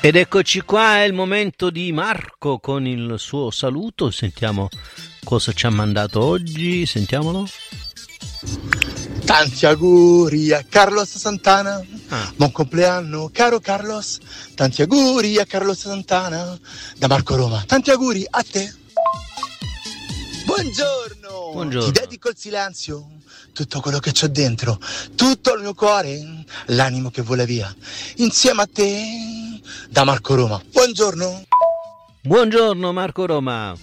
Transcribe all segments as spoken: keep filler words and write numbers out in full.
Ed eccoci qua, è il momento di Marco con il suo saluto. Sentiamo cosa ci ha mandato oggi, sentiamolo. Tanti auguri a Carlos Santana, ah. buon compleanno caro Carlos, tanti auguri a Carlos Santana, da Marco Roma, tanti auguri a te. Buongiorno, Buongiorno. Ti dedico il silenzio, tutto quello che c'ho dentro, tutto il mio cuore, l'animo che vola via, insieme a te, da Marco Roma. Buongiorno. Buongiorno Marco Roma.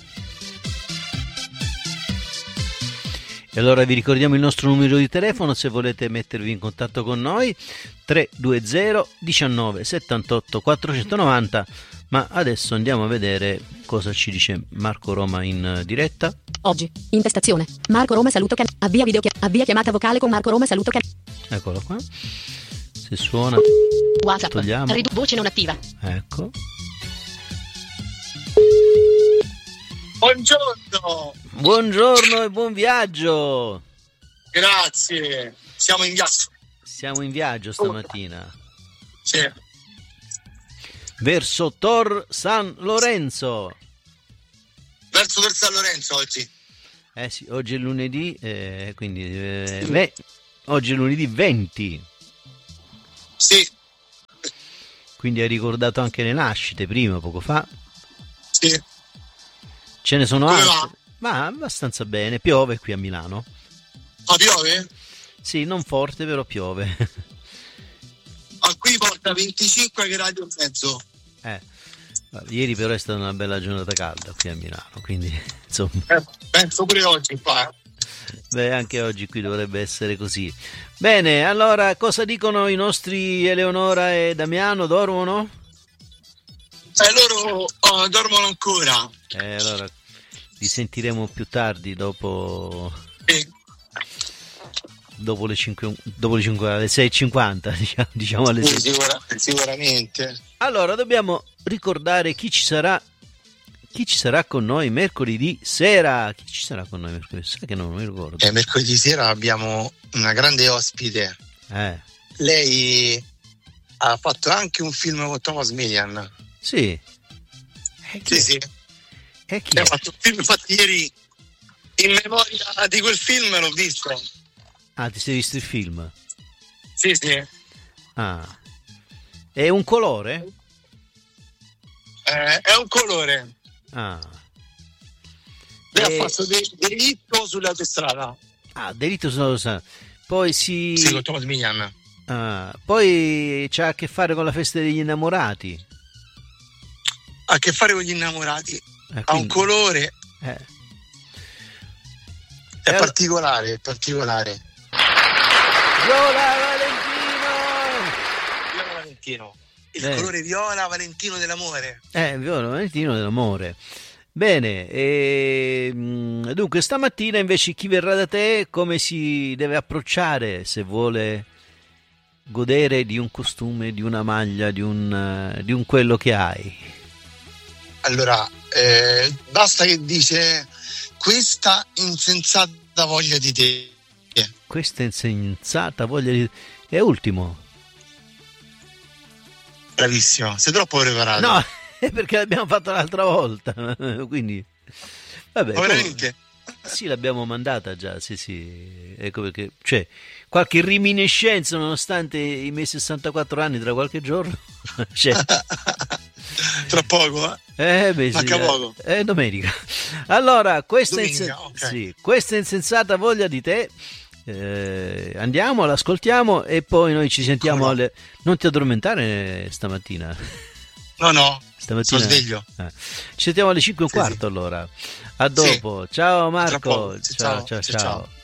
E allora vi ricordiamo il nostro numero di telefono se volete mettervi in contatto con noi, tre due zero diciannove settantotto quattrocentonovanta. Ma adesso andiamo a vedere cosa ci dice Marco Roma in diretta. Oggi, in testazione, Marco Roma saluto can... Avvia video chi... Avvia chiamata vocale con Marco Roma saluto can... Eccolo qua. Se suona, WhatsApp, togliamo. Ridu... voce non attiva. Ecco. Buongiorno. Buongiorno e buon viaggio. Grazie. Siamo in viaggio. Siamo in viaggio stamattina. Sì. Verso Tor San Lorenzo. Verso Tor San Lorenzo oggi. Eh sì, oggi è lunedì, eh, quindi eh, ve- oggi è lunedì venti. Sì. Quindi hai ricordato anche le nascite prima, poco fa. Sì. Ce ne sono Come altre. va? Ma abbastanza bene, piove qui a Milano. Ah, piove? Sì, non forte, però piove. Ah, qui porta venticinque gradi e mezzo. Eh, ieri però è stata una bella giornata calda qui a Milano, quindi insomma. Eh, penso pure oggi qua. Beh, anche oggi qui dovrebbe essere così. Bene, allora cosa dicono i nostri Eleonora e Damiano? Dormono? Eh, loro oh, dormono ancora. Eh, allora li sentiremo più tardi, dopo Sì. dopo le cinque, dopo le cinque, alle sei e cinquanta, diciamo, diciamo alle Sì, sei. sicura, sicuramente. Allora dobbiamo ricordare chi ci sarà chi ci sarà con noi mercoledì sera. Chi ci sarà con noi mercoledì? Sai che non mi ricordo. Eh, mercoledì sera abbiamo una grande ospite. Eh, Lei ha fatto anche un film con Thomas Millian. sì. Eh, chi Sì, è? sì. Eh, chi Ha è? fatto un film, infatti ieri in memoria di quel film l'ho visto. Ah, ti sei visto il film? Sì, sì. Ah. È un colore? Eh, è un colore. Ah. Lei E- ha fatto de- delitto sull'autostrada. Ah, delitto sulla strada. Poi si Sì, con Thomas Millian. ah, poi c'ha a che fare con la festa degli innamorati. Ha a che fare con gli innamorati. Eh, Ha un quindi- colore, eh. è Eh, particolare, è particolare. Viola Valentino! Viola Valentino. Il Eh. colore viola Valentino dell'amore. Eh, Viola Valentino dell'amore. Bene, e, mh, dunque stamattina invece chi verrà da te come si deve approcciare se vuole godere di un costume, di una maglia, di un, eh, di un quello che hai? Allora, eh, basta che dice questa insensata voglia di te. Questa insensata voglia di... È ultimo. Bravissimo, sei troppo preparato. No, è perché l'abbiamo fatto l'altra volta. Quindi, vabbè. Ma veramente? Sì, l'abbiamo mandata già, sì, sì. Ecco perché, cioè, qualche riminiscenza nonostante i miei sessantaquattro anni tra qualche giorno. Cioè, Tra poco, eh? eh, beh, sì, Manca eh, poco. È domenica. Allora, questa, Domenica, insen- ok. sì, questa insensata voglia di te. Eh, andiamo, l'ascoltiamo e poi noi ci sentiamo. Come no? alle... Non ti addormentare stamattina. No, no, Stamattina sono sveglio. eh. Ci sentiamo alle cinque e un Sì, quarto sì. allora. A dopo. Ciao Tra Marco. poco. Ciao, ciao, Ciao, ciao. ciao.